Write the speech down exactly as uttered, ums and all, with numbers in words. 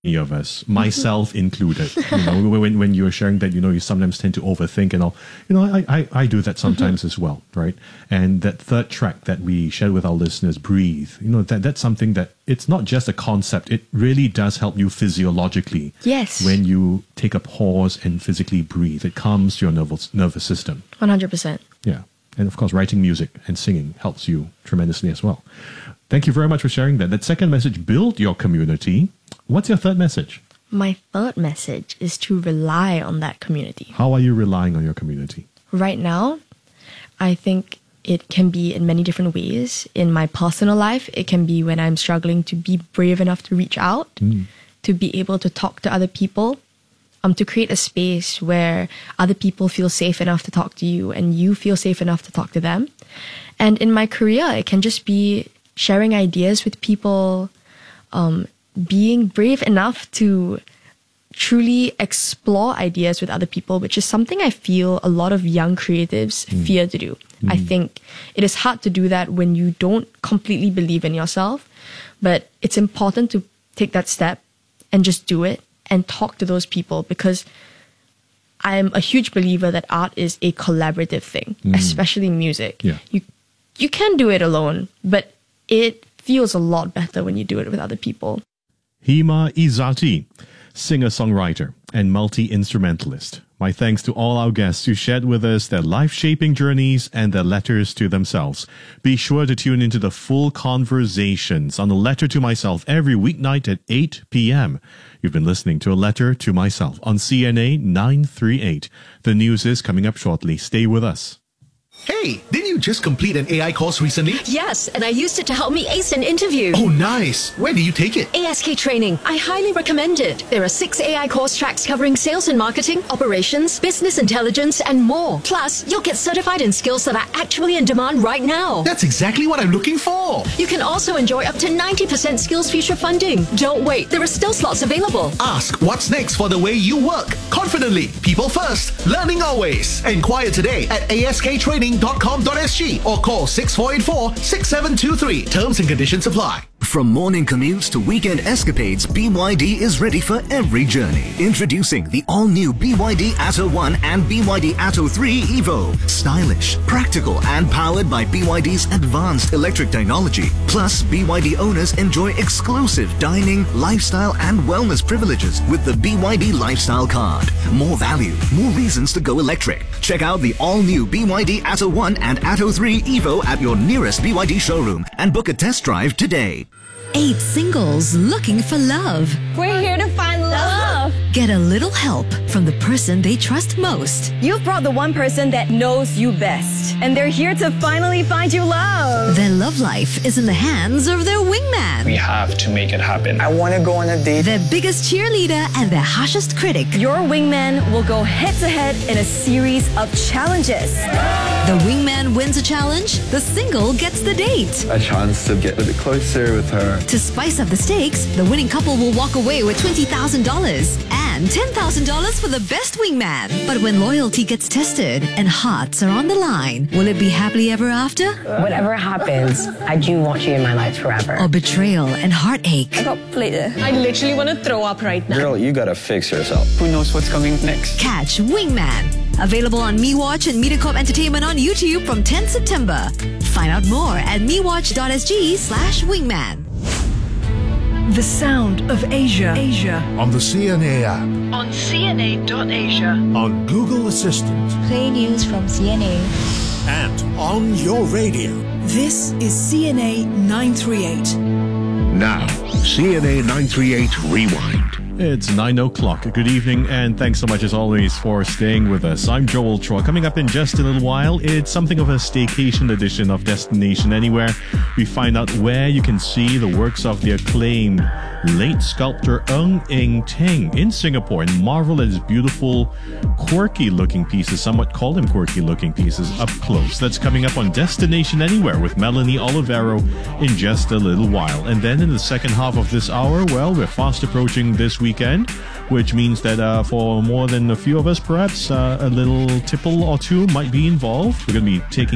of us, myself included. You know, when when you were sharing that, you know, you sometimes tend to overthink and all. You know, I I, I do that sometimes as well, right? And that third track that we shared with our listeners, Breathe. You know, that that's something that it's not just a concept. It really does help you physiologically. Yes. When you take a pause and physically breathe, it calms your nervous nervous system. One hundred percent. Yeah, and of course, writing music and singing helps you tremendously as well. Thank you very much for sharing that. That second message, build your community. What's your third message? My third message is to rely on that community. How are you relying on your community? Right now, I think it can be in many different ways. In my personal life, it can be when I'm struggling to be brave enough to reach out, mm. to be able to talk to other people, um, to create a space where other people feel safe enough to talk to you and you feel safe enough to talk to them. And in my career, it can just be sharing ideas with people, um, being brave enough to truly explore ideas with other people, which is something I feel a lot of young creatives mm. fear to do. Mm. I think it is hard to do that when you don't completely believe in yourself, but it's important to take that step and just do it and talk to those people, because I'm a huge believer that art is a collaborative thing, mm. especially music. Yeah. You you can do it alone, but it feels a lot better when you do it with other people. Hima Izzati, singer-songwriter and multi-instrumentalist. My thanks to all our guests who shared with us their life-shaping journeys and their letters to themselves. Be sure to tune into the full conversations on A Letter to Myself every weeknight at eight p.m. You've been listening to A Letter to Myself on C N A nine thirty-eight. The news is coming up shortly. Stay with us. Hey, didn't you just complete an A I course recently? Yes, and I used it to help me ace an interview. Oh, nice. Where did you take it? A S K Training. I highly recommend it. There are six A I course tracks covering sales and marketing, operations, business intelligence, and more. Plus, you'll get certified in skills that are actually in demand right now. That's exactly what I'm looking for. You can also enjoy up to ninety percent Skills Future funding. Don't wait. There are still slots available. Ask what's next for the way you work. Confidently. People first. Learning always. Inquire today at A S K training dot com dot s g or call six four eight four, six seven two three. Terms and conditions apply. From morning commutes to weekend escapades, B Y D is ready for every journey. Introducing the all-new B Y D Atto one and B Y D Atto three Evo. Stylish, practical and powered by B Y D's advanced electric technology. Plus, B Y D owners enjoy exclusive dining, lifestyle and wellness privileges with the B Y D Lifestyle Card. More value, more reasons to go electric. Check out the all-new B Y D Atto one and Atto three Evo at your nearest B Y D showroom and book a test drive today. Eight singles looking for love. We're here to find love. Get a little help from the person they trust most. You've brought the one person that knows you best, and they're here to finally find you love. Their love life is in the hands of their wingman. We have to make it happen. I want to go on a date. Their biggest cheerleader and their harshest critic. Your wingman will go head-to-head in a series of challenges. The wingman wins a challenge, the single gets the date. A chance to get a bit closer with her. To spice up the stakes, the winning couple will walk away with twenty thousand dollars and ten thousand dollars for the best wingman. But when loyalty gets tested and hearts are on the line, will it be happily ever after? Whatever happens, I do want you in my life forever. Or betrayal and heartache? I got played. I literally want to throw up right now. Girl, you gotta fix yourself. Who knows what's coming next? Catch Wingman. Available on MeWatch and MediaCorp Entertainment on YouTube from tenth September. Find out more at mewatch dot s g slash wingman. The sound of Asia. Asia. On the C N A app. On C N A dot asia. On Google Assistant. Play news from C N A. And on your radio. This is C N A nine thirty-eight. Now, C N A nine thirty-eight Rewind. It's nine o'clock. Good evening, and thanks so much as always for staying with us. I'm Joel Chua. Coming up in just a little while, it's something of a staycation edition of Destination Anywhere. We find out where you can see the works of the acclaimed late sculptor Ng Eng Teng in Singapore and marvel at his beautiful, quirky-looking pieces, somewhat call them quirky-looking pieces, up close. That's coming up on Destination Anywhere with Melanie Olivero in just a little while. And then in the second half of this hour, well, we're fast approaching this weekend, which means that uh, for more than a few of us, perhaps uh, a little tipple or two might be involved. We're going to be taking